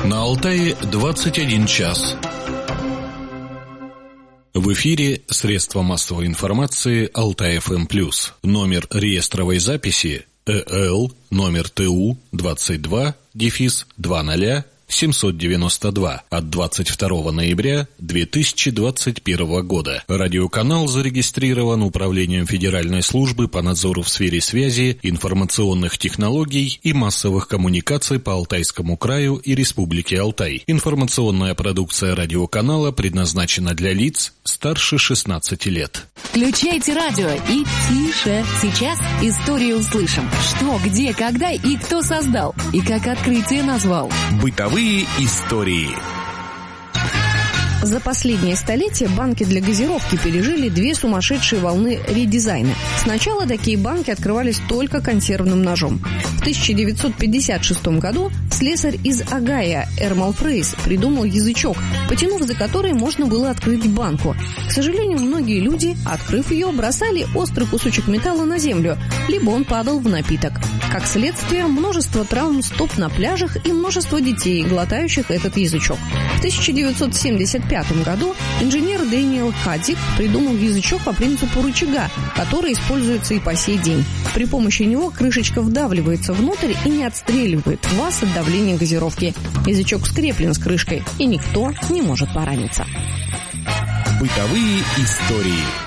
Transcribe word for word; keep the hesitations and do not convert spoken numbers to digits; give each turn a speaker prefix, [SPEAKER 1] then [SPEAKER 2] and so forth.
[SPEAKER 1] На Алтае двадцать один час. В эфире средства массовой информации Алтай-ФМ+. Номер реестровой записи ЭЛ номер ТУ двадцать два дефис двадцать семьсот девяносто два от двадцать второго ноября две тысячи двадцать первого года. Радиоканал зарегистрирован Управлением Федеральной службы по надзору в сфере связи, информационных технологий и массовых коммуникаций по Алтайскому краю и Республике Алтай. Информационная продукция радиоканала предназначена для лиц старше шестнадцати лет.
[SPEAKER 2] Включайте радио и тише. Сейчас историю услышим. Что, где, когда и кто создал, и как открытие назвал.
[SPEAKER 3] Бытовые истории.
[SPEAKER 4] За последнее столетие банки для газировки пережили две сумасшедшие волны редизайна. Сначала такие банки открывались только консервным ножом. В тысяча девятьсот пятьдесят шестом году слесарь из Огайо Эрмал Фрейс придумал язычок, потянув за который можно было открыть банку. К сожалению, многие люди, открыв ее, бросали острый кусочек металла на землю, либо он падал в напиток. Как следствие, множество травм стоп на пляжах и множество детей, глотающих этот язычок. В тысяча девятьсот семьдесят пятом году инженер Дэниел Хадик придумал язычок по принципу рычага, который используется и по сей день. При помощи него крышечка вдавливается внутрь и не отстреливает вас от давления газировки. Язычок скреплен с крышкой, и никто не может пораниться.
[SPEAKER 3] Бытовые истории.